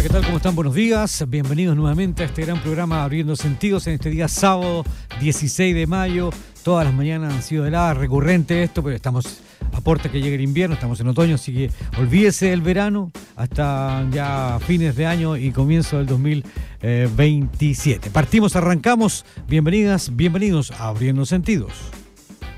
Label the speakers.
Speaker 1: ¿qué tal? ¿Cómo están? Buenos días. Bienvenidos nuevamente a este gran programa Abriendo Sentidos en este día sábado 16 de mayo. Todas las mañanas han sido heladas, recurrente esto, pero estamos a puerta que llegue el invierno, estamos en otoño, así que olvídese del verano hasta ya fines de año y comienzo del 2027. Arrancamos. Bienvenidas, bienvenidos a Abriendo Sentidos.